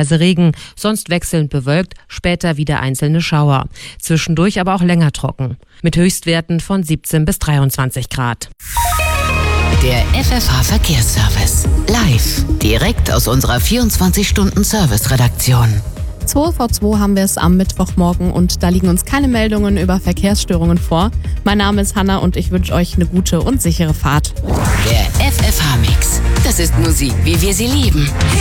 zeitweise Regen, sonst wechselnd bewölkt, später wieder einzelne Schauer. Zwischendurch aber auch länger trocken. Mit Höchstwerten von 17 bis 23 Grad. Der FFH Verkehrsservice. Live. Direkt aus unserer 24-Stunden-Service-Redaktion. 2 vor 2 haben wir es am Mittwochmorgen und da liegen uns keine Meldungen über Verkehrsstörungen vor. Mein Name ist Hanna und ich wünsche euch eine gute und sichere Fahrt. Der FFH-Mix. Das ist Musik, wie wir sie lieben.